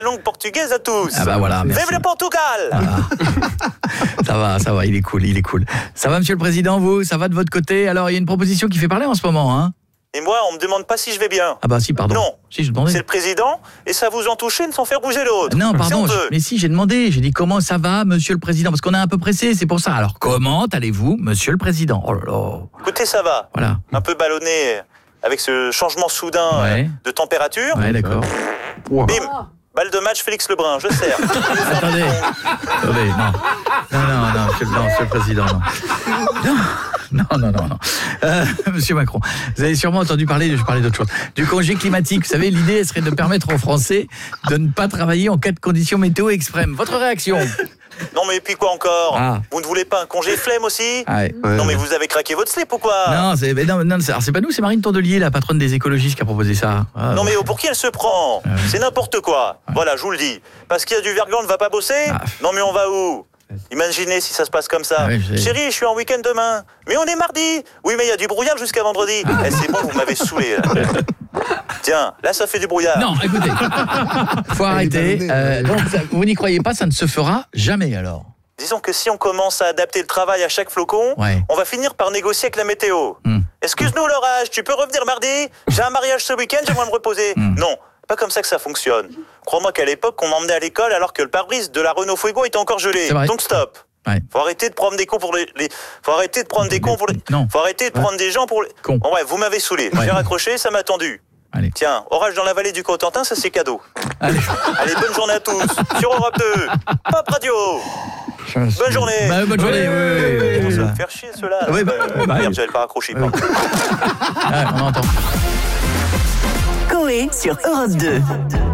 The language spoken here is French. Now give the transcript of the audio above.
langue portugaise à tous. Ah bah voilà, merci. Vive le Portugal. Ça va, il est cool. Ça va, monsieur le président, vous? Ça va de votre côté? Alors, il y a une proposition qui fait parler en ce moment, hein? Et moi, on me demande pas si je vais bien. Ah bah si, pardon. Non. Si, je demandais. C'est le président, et ça vous en touche une sans faire bouger l'autre. Non, pardon, C'est honteux. mais si, j'ai demandé. J'ai dit comment ça va, monsieur le président? Parce qu'on est un peu pressé, c'est pour ça. Alors, comment allez-vous, monsieur le président? Oh là là. Écoutez, ça va. Voilà. Un peu ballonné avec ce changement soudain de température. Ouais, d'accord. Bim. Balle de match, Félix Lebrun, je sers. Attendez, non, monsieur le président, non. Monsieur Macron, vous avez sûrement entendu parler, je parlais d'autre chose, du congé climatique. Vous savez, l'idée serait de permettre aux Français de ne pas travailler en cas de conditions météo extrêmes. Votre réaction? Non mais puis quoi encore? Vous ne voulez pas un congé flemme aussi? Non mais vous avez craqué votre slip ou quoi? Non, c'est pas nous, c'est Marine Tondelier, la patronne des écologistes, qui a proposé ça. Non mais pour qui elle se prend? C'est n'importe quoi. Voilà, je vous le dis. Parce qu'il y a du verglas, on ne va pas bosser? Non mais on va où? Imaginez si ça se passe comme ça. Chérie, je suis en week-end demain. Mais on est mardi. Oui, mais il y a du brouillard jusqu'à vendredi. C'est bon, vous m'avez saoulé. Là. Tiens, là, ça fait du brouillard. Non, écoutez, faut arrêter. Donc, vous n'y croyez pas, ça ne se fera jamais, alors. Disons que si on commence à adapter le travail à chaque flocon, on va finir par négocier avec la météo. Excuse-nous, l'orage, tu peux revenir mardi? J'ai un mariage ce week-end, j'aimerais me reposer. Non. Pas comme ça que ça fonctionne. Crois-moi qu'à l'époque, on m'emmenait à l'école alors que le pare-brise de la Renault Fuego était encore gelé. Donc stop. Faut arrêter de prendre des cons pour faut arrêter de prendre des cons pour faut arrêter de prendre des gens pour les cons. Bon ouais, vous m'avez saoulé. J'ai raccroché, ça m'a tendu. Allez. Tiens, orage dans la vallée du Cotentin, ça c'est cadeau. Allez, bonne journée à tous. Sur Europe 2. Pop Radio. Bonne journée. Bonne journée. Oui. Ça va me faire chier ceux-là. Merde, j'avais pas raccroché. On entend. Coé sur Europe 2.